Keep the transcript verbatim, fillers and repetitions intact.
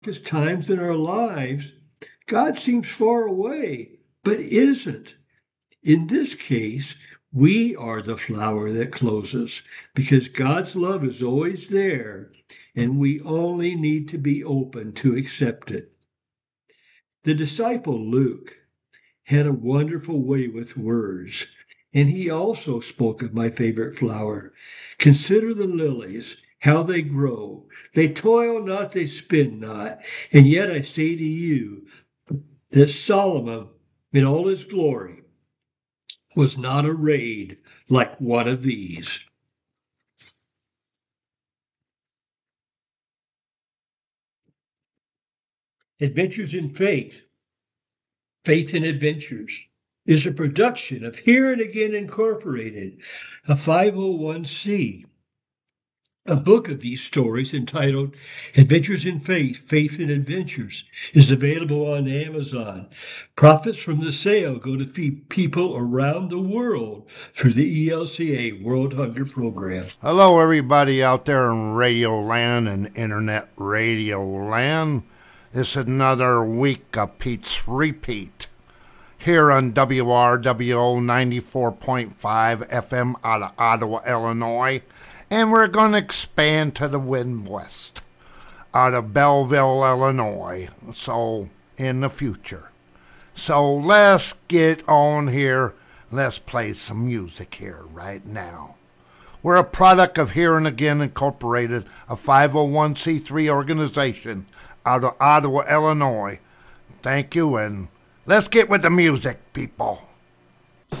darkest times in our lives, God seems far away, but isn't. In this case, we are the flower that closes because God's love is always there and we only need to be open to accept it. The disciple Luke had a wonderful way with words, and he also spoke of my favorite flower. Consider the lilies, how they grow. They toil not, they spin not. And yet I say to you that Solomon, in all his glory, was not arrayed like one of these. Adventures in Faith, Faith and Adventures, is a production of Here and Again Incorporated, a five oh one c. A book of these stories entitled Adventures in Faith, Faith and Adventures is available on Amazon. Profits from the sale go to feed people around the world through the E L C A World Hunger Program. Hello, everybody out there in Radio Land and Internet Radio Land. It's another week of Pete's Repeat here on W R W O ninety-four point five F M out of Ottawa, Illinois. And we're going to expand to the wind west out of Belleville, Illinois, so in the future. So let's get on here. Let's play some music here right now. We're a product of Here and Again Incorporated, a five oh one c three organization out of Ottawa, Illinois. Thank you, and let's get with the music, people.